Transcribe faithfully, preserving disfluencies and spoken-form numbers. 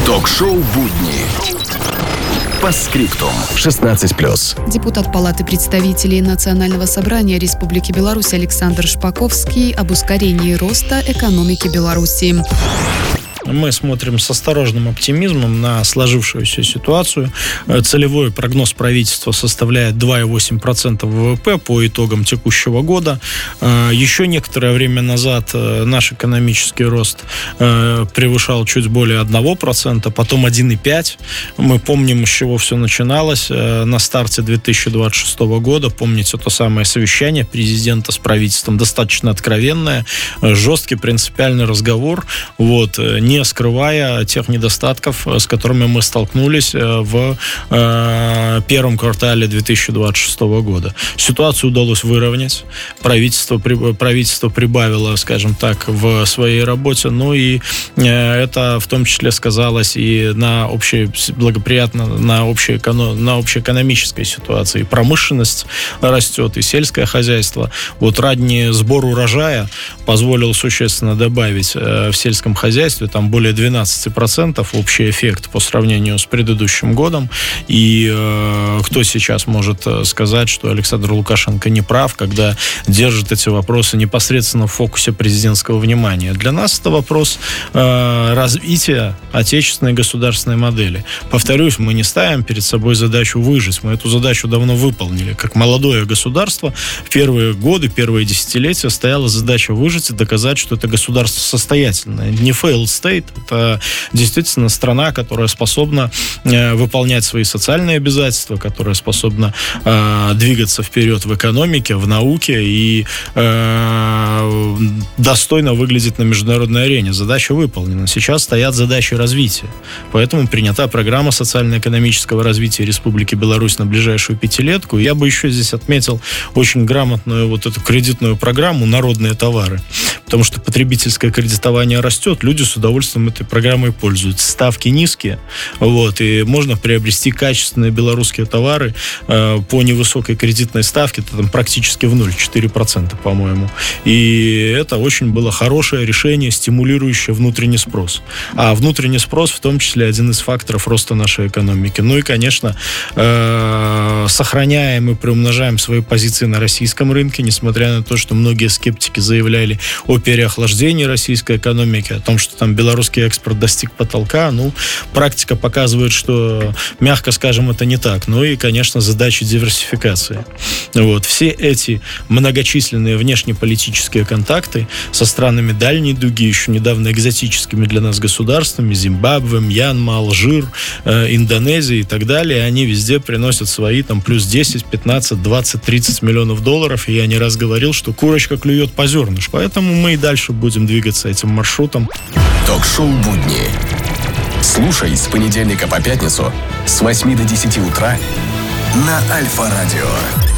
Ток-шоу «Будни». По скриптум. шестнадцать плюс. Депутат Палаты представителей Национального собрания Республики Беларусь Александр Шпаковский об ускорении роста экономики Беларуси. Мы смотрим с осторожным оптимизмом на сложившуюся ситуацию. Целевой прогноз правительства составляет два целых восемь десятых процента ВВП по итогам текущего года. Еще некоторое время назад наш экономический рост превышал чуть более одного процента, потом один целых пять десятых процента. Мы помним, с чего все начиналось на старте две тысячи двадцать шестого года. Помните то самое совещание президента с правительством, достаточно откровенное, жесткий принципиальный разговор. Вот, не скрывая тех недостатков, с которыми мы столкнулись в э, первом квартале две тысячи двадцать шестого года. Ситуацию удалось выровнять. Правительство, при, правительство прибавило, скажем так, в своей работе. Ну и э, это в том числе сказалось и на общей, благоприятно, на общей, на общеэкономической ситуации. Промышленность растет, и сельское хозяйство. Вот ранний сбор урожая позволил существенно добавить э, в сельском хозяйстве там более двенадцать процентов общий эффект по сравнению с предыдущим годом. И э, кто сейчас может сказать, что Александр Лукашенко не прав, когда держит эти вопросы непосредственно в фокусе президентского внимания? Для нас это вопрос э, развития отечественной государственной модели. Повторюсь, мы не ставим перед собой задачу выжить. Мы эту задачу давно выполнили. Как молодое государство в первые годы, первые десятилетия стояла задача выжить и доказать, что это государство состоятельное. Не failed state, это действительно страна, которая способна э, выполнять свои социальные обязательства, которая способна э, двигаться вперед в экономике, в науке и э, достойно выглядеть на международной арене. Задача выполнена. Сейчас стоят задачи развития. Поэтому принята программа социально-экономического развития Республики Беларусь на ближайшую пятилетку. Я бы еще здесь отметил очень грамотную вот эту кредитную программу «Народные товары». Потому что потребительское кредитование растет, люди с удовольствием этой программой пользуются. Ставки низкие, вот, и можно приобрести качественные белорусские товары э, по невысокой кредитной ставке, это там практически в ноль, четыре процента, по-моему. И это очень было хорошее решение, стимулирующее внутренний спрос. А внутренний спрос в том числе один из факторов роста нашей экономики. Ну и, конечно, э, сохраняем и приумножаем свои позиции на российском рынке, несмотря на то, что многие скептики заявляли о переохлаждении российской экономики, о том, что там белорусский экспорт достиг потолка. Ну, практика показывает, что, мягко скажем, это не так. Ну и, конечно, задачи диверсификации. Вот. Все эти многочисленные внешнеполитические контакты со странами дальней дуги, еще недавно экзотическими для нас государствами, Зимбабве, Мьянма, Алжир, э, Индонезия и так далее, они везде приносят свои там плюс десять, пятнадцать, двадцать, тридцать миллионов долларов. И я не раз говорил, что курочка клюет по зернышку. Поэтому мы и дальше будем двигаться этим маршрутом. Ток-шоу «Будни». Слушай с понедельника по пятницу с восьми до десяти утра на Альфа-радио.